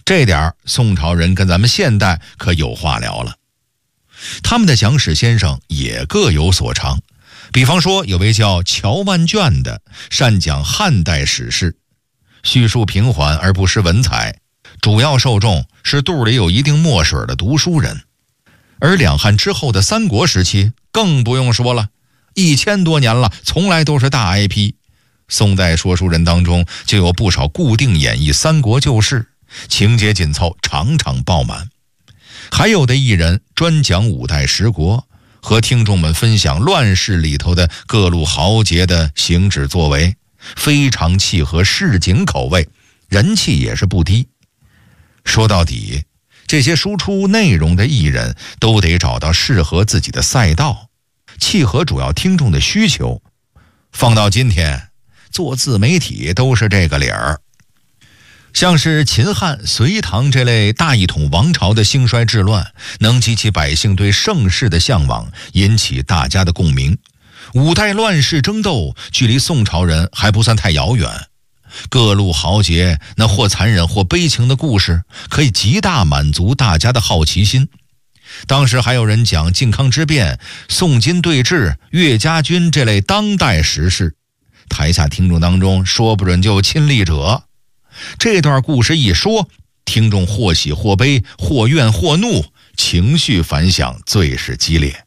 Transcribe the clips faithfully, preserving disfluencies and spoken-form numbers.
这点宋朝人跟咱们现代可有话聊了。他们的讲史先生也各有所长，比方说有位叫乔万卷的，善讲汉代史事，叙述平缓而不失文采，主要受众是肚里有一定墨水的读书人。而两汉之后的三国时期更不用说了，一千多年了，从来都是大 I P。 宋代说书人当中就有不少固定演绎三国旧事，情节紧凑，场场爆满。还有的艺人专讲五代十国，和听众们分享乱世里头的各路豪杰的行止作为，非常契合市井口味，人气也是不低。说到底，这些输出内容的艺人都得找到适合自己的赛道，契合主要听众的需求。放到今天，做自媒体都是这个理儿。像是秦汉、隋唐这类大一统王朝的兴衰治乱，能激起百姓对盛世的向往，引起大家的共鸣。五代乱世争斗，距离宋朝人还不算太遥远。各路豪杰那或残忍或悲情的故事，可以极大满足大家的好奇心。当时还有人讲靖康之变、宋金对峙、岳家军这类当代时事，台下听众当中说不准就有亲历者。这段故事一说，听众或喜或悲，或怨或怒，情绪反响最是激烈。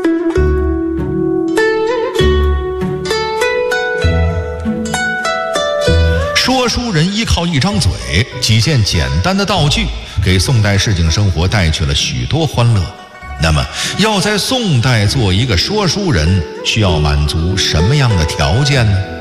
说书人依靠一张嘴，几件简单的道具，给宋代市井生活带去了许多欢乐。那么，要在宋代做一个说书人，需要满足什么样的条件呢？